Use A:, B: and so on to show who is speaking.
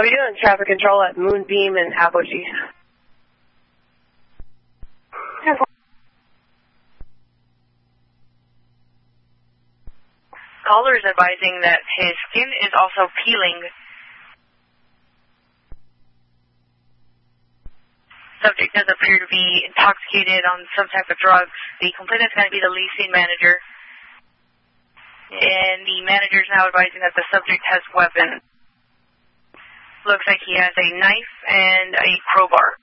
A: How are you doing? Traffic control at Moonbeam and Apogee.
B: Caller is advising that his skin is also peeling. Subject does appear to be intoxicated on some type of drugs. The complainant is going to be the leasing manager. And the manager is now advising that the subject has weapons. Looks like he has a knife and a crowbar.